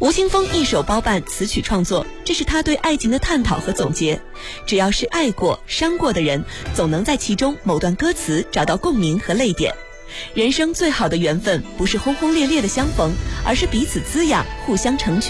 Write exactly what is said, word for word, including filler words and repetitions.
吴青峰一手包办词曲创作，这是他对爱情的探讨和总结。只要是爱过、伤过的人，总能在其中某段歌词找到共鸣和泪点。人生最好的缘分，不是轰轰烈烈的相逢，而是彼此滋养，互相成全。